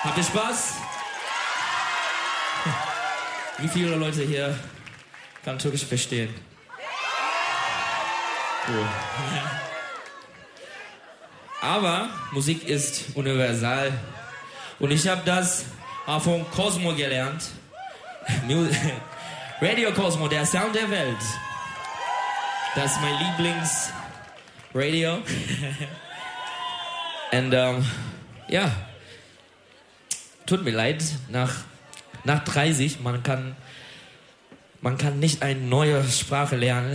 Habt ihr Spaß? Wie viele Leute hier kann Türkisch verstehen? Cool. Aber Musik ist universal. Und ich habe das von Cosmo gelernt. Radio Cosmo, der Sound der Welt. Das ist mein Lieblingsradio. Und ja, tut mir leid, nach 30, man kann nicht eine neue Sprache lernen.